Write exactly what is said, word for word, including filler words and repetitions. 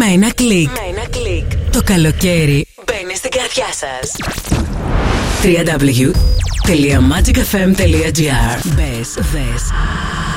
Με ένα κλικ. Με ένα κλικ. Το καλοκαίρι μπαίνει στην καρδιά σας. double-u double-u double-u τελεία magic f m τελεία g r. Μπες, δες